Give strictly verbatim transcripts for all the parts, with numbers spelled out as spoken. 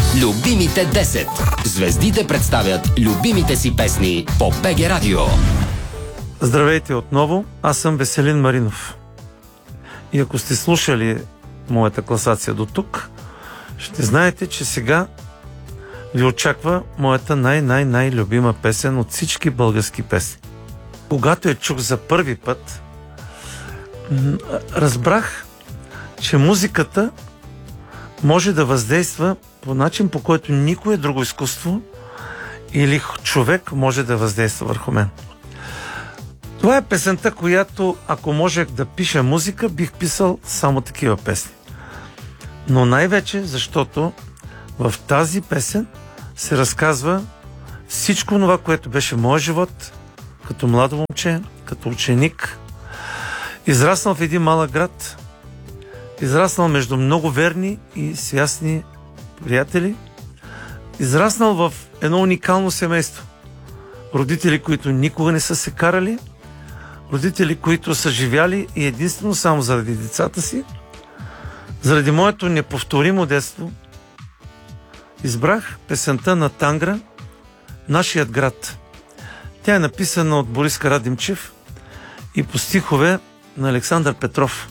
Любимите десет. Звездите представят любимите си песни по БГ Радио. Здравейте отново, аз съм Веселин Маринов. И ако сте слушали моята класация до тук, ще знаете, че сега ви очаква моята най-най-най-любима песен от всички български песни. Когато я чух за първи път, разбрах, че музиката може да въздейства по начин, по който никое друго изкуство или човек може да въздейства върху мен. Това е песента, която, ако можех да пиша музика, бих писал само такива песни. Но най-вече, защото в тази песен се разказва всичко това, което беше моят живот, като младо момче, като ученик, израснал в един малък град, израснал между много верни и свясни приятели, израснал в едно уникално семейство. Родители, които никога не са се карали, родители, които са живяли и единствено само заради децата си. Заради моето неповторимо детство избрах песента на Тангра "Нашият град". Тя е написана от Борис Карадимчев и по стихове на Александър Петров.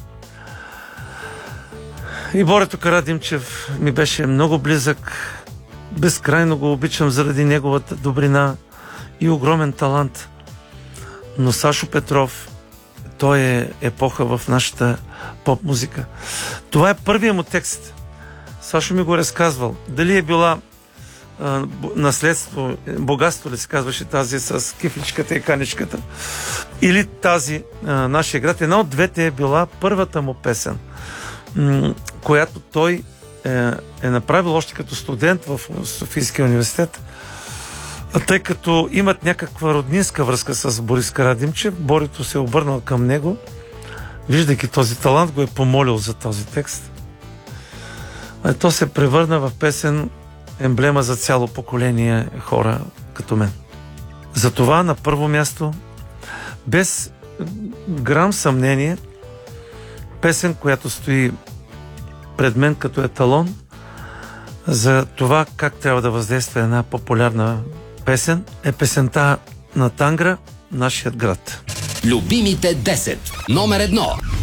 И Борето Карадимчев ми беше много близък. Безкрайно го обичам заради неговата добрина и огромен талант. Но Сашо Петров, той е епоха в нашата поп-музика. Това е първият му текст. Сашо ми го разказвал. Дали е била а, наследство, богатство ли се казваше тази с кифличката и каничката, или тази а, "Нашия град". Една от двете е била първата му песен, м- която той е, е направил още като студент в Софийския университет. А тъй като имат някаква роднинска връзка с Борис Карадимчев, Борито се е обърнал към него, виждайки този талант, го е помолил за този текст. А то се превърна в песен емблема за цяло поколение хора като мен. Затова на първо място, без грам съмнение, песен, която стои пред мен като еталон за това как трябва да въздейства една популярна песен, е песента на Тангра "Нашият град". Любимите десет. Номер едно.